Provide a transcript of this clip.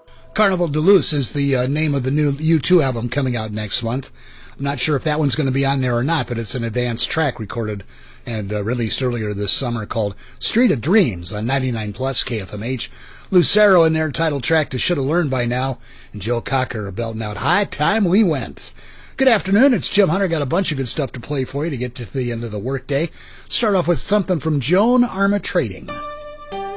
Carnival de Luz is the name of the new U2 album coming out next month. I'm not sure if that one's going to be on there or not, but it's an advanced track recorded and released earlier this summer called Street of Dreams on 99 Plus KFMH. Lucero in their title track to Should Have Learned By Now, and Joe Cocker belting out High Time We Went. Good afternoon, it's Jim Hunter. Got a bunch of good stuff to play for you to get to the end of the workday. Start off with something from Joan Armatrading.